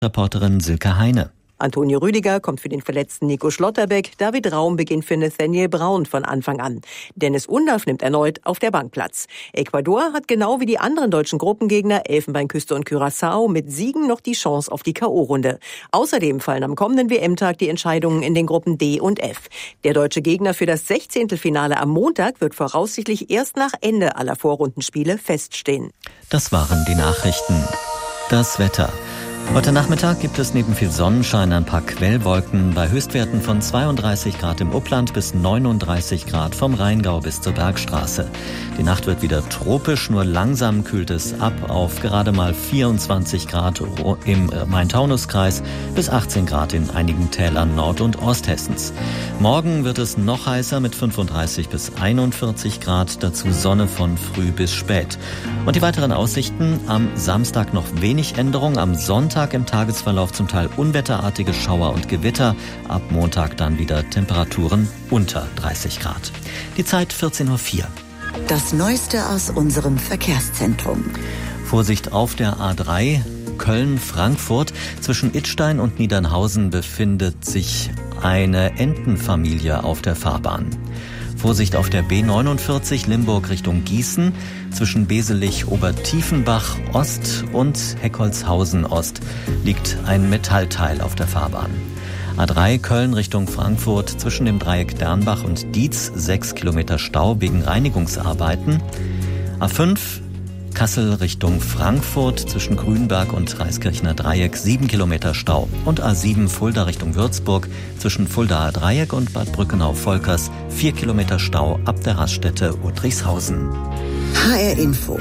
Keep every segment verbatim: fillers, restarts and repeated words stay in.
Reporterin Silke Heine. Antonio Rüdiger kommt für den verletzten Nico Schlotterbeck, David Raum beginnt für Nathaniel Brown von Anfang an. Dennis Undaff nimmt erneut auf der Bank Platz. Ecuador hat genau wie die anderen deutschen Gruppengegner Elfenbeinküste und Curaçao mit Siegen noch die Chance auf die K O-Runde. Außerdem fallen am kommenden W M-Tag die Entscheidungen in den Gruppen D und F. Der deutsche Gegner für das Sechzehntelfinale am Montag wird voraussichtlich erst nach Ende aller Vorrundenspiele feststehen. Das waren die Nachrichten. Das Wetter. Heute Nachmittag gibt es neben viel Sonnenschein ein paar Quellwolken bei Höchstwerten von zweiunddreißig Grad im Upland bis neununddreißig Grad vom Rheingau bis zur Bergstraße. Die Nacht wird wieder tropisch, nur langsam kühlt es ab auf gerade mal vierundzwanzig Grad im Main-Taunus-Kreis bis achtzehn Grad in einigen Tälern Nord- und Osthessens. Morgen wird es noch heißer mit fünfunddreißig bis einundvierzig Grad, dazu Sonne von früh bis spät. Und die weiteren Aussichten: am Samstag noch wenig Änderung, am Sonntag im Tagesverlauf zum Teil unwetterartige Schauer und Gewitter. Ab Montag dann wieder Temperaturen unter dreißig Grad. Die Zeit vierzehn Uhr vier. Das Neueste aus unserem Verkehrszentrum. Vorsicht auf der A drei Köln-Frankfurt. Zwischen Idstein und Niedernhausen befindet sich eine Entenfamilie auf der Fahrbahn. Vorsicht auf der B neunundvierzig Limburg Richtung Gießen. Zwischen Beselich-Obertiefenbach Ost und Heckholzhausen Ost liegt ein Metallteil auf der Fahrbahn. A drei Köln Richtung Frankfurt zwischen dem Dreieck Dernbach und Dietz sechs Kilometer Stau wegen Reinigungsarbeiten. A fünf Kassel Richtung Frankfurt zwischen Grünberg und Reiskirchner Dreieck sieben Kilometer Stau. Und A sieben Fulda Richtung Würzburg zwischen Fuldaer Dreieck und Bad Brückenau-Volkers vier Kilometer Stau ab der Raststätte Udrichshausen. H R Info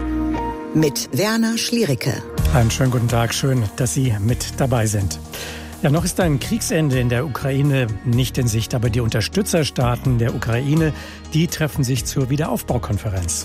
mit Werner Schliericke. Einen schönen guten Tag, schön, dass Sie mit dabei sind. Ja, noch ist ein Kriegsende in der Ukraine nicht in Sicht, aber die Unterstützerstaaten der Ukraine, die treffen sich zur Wiederaufbaukonferenz.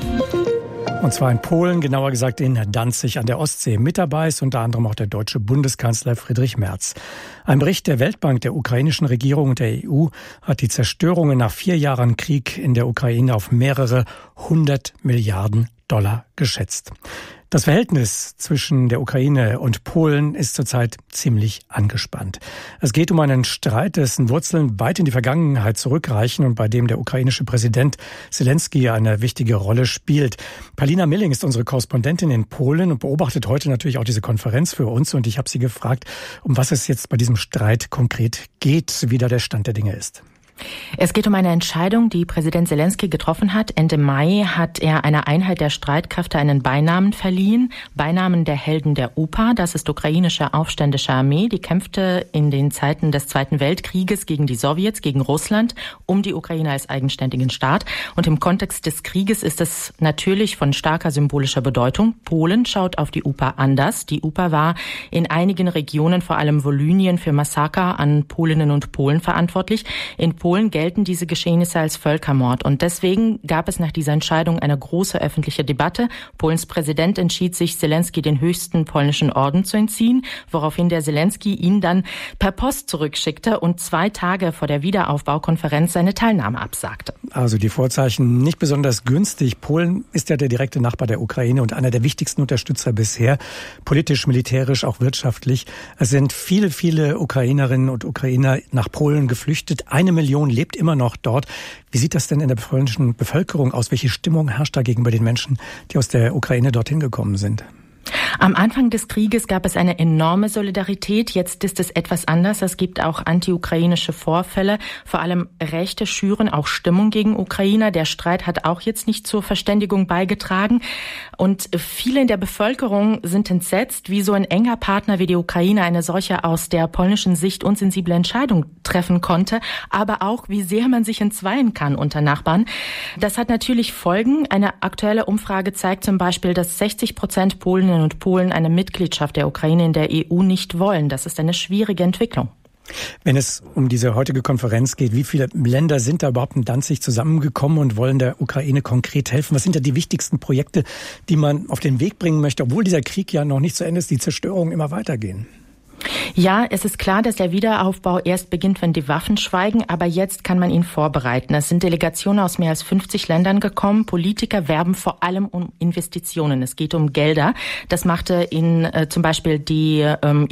Und zwar in Polen, genauer gesagt in Danzig an der Ostsee. Mit dabei ist unter anderem auch der deutsche Bundeskanzler Friedrich Merz. Ein Bericht der Weltbank, der ukrainischen Regierung und der E U hat die Zerstörungen nach vier Jahren Krieg in der Ukraine auf mehrere hundert Milliarden Dollar geschätzt. Das Verhältnis zwischen der Ukraine und Polen ist zurzeit ziemlich angespannt. Es geht um einen Streit, dessen Wurzeln weit in die Vergangenheit zurückreichen und bei dem der ukrainische Präsident Zelensky eine wichtige Rolle spielt. Paulina Milling ist unsere Korrespondentin in Polen und beobachtet heute natürlich auch diese Konferenz für uns. Und ich habe sie gefragt, um was es jetzt bei diesem Streit konkret geht, wie da der Stand der Dinge ist. Es geht um eine Entscheidung, die Präsident Zelensky getroffen hat. Ende Mai hat er einer Einheit der Streitkräfte einen Beinamen verliehen. Beinamen der Helden der Oper. Das ist ukrainische aufständische Armee. Die kämpfte in den Zeiten des Zweiten Weltkrieges gegen die Sowjets, gegen Russland, um die Ukraine als eigenständigen Staat. Und im Kontext des Krieges ist es natürlich von starker symbolischer Bedeutung. Polen schaut auf die Oper anders. Die Oper war in einigen Regionen, vor allem Volynien, für Massaker an Polinnen und Polen verantwortlich. In Polen gelten diese Geschehnisse als Völkermord. Und deswegen gab es nach dieser Entscheidung eine große öffentliche Debatte. Polens Präsident entschied sich, Zelensky den höchsten polnischen Orden zu entziehen, woraufhin der Zelensky ihn dann per Post zurückschickte und zwei Tage vor der Wiederaufbaukonferenz seine Teilnahme absagte. Also die Vorzeichen nicht besonders günstig. Polen ist ja der direkte Nachbar der Ukraine und einer der wichtigsten Unterstützer bisher, politisch, militärisch, auch wirtschaftlich. Es sind viele, viele Ukrainerinnen und Ukrainer nach Polen geflüchtet. Eine Million lebt immer noch dort. Wie sieht das denn in der polnischen Bevölkerung aus? Welche Stimmung herrscht da gegenüber den Menschen, die aus der Ukraine dorthin gekommen sind? Am Anfang des Krieges gab es eine enorme Solidarität. Jetzt ist es etwas anders. Es gibt auch anti-ukrainische Vorfälle. Vor allem Rechte schüren auch Stimmung gegen Ukrainer. Der Streit hat auch jetzt nicht zur Verständigung beigetragen. Und viele in der Bevölkerung sind entsetzt, wie so ein enger Partner wie die Ukraine eine solche aus der polnischen Sicht unsensible Entscheidung treffen konnte. Aber auch, wie sehr man sich entzweien kann unter Nachbarn. Das hat natürlich Folgen. Eine aktuelle Umfrage zeigt zum Beispiel, dass sechzig Prozent Polinnen und Polen eine Mitgliedschaft der Ukraine in der E U nicht wollen. Das ist eine schwierige Entwicklung. Wenn es um diese heutige Konferenz geht, wie viele Länder sind da überhaupt in Danzig zusammengekommen und wollen der Ukraine konkret helfen? Was sind da die wichtigsten Projekte, die man auf den Weg bringen möchte, obwohl dieser Krieg ja noch nicht zu Ende ist, die Zerstörungen immer weitergehen? Ja, es ist klar, dass der Wiederaufbau erst beginnt, wenn die Waffen schweigen, aber jetzt kann man ihn vorbereiten. Es sind Delegationen aus mehr als fünfzig Ländern gekommen. Politiker werben vor allem um Investitionen. Es geht um Gelder. Das machte in äh, zum Beispiel die ähm,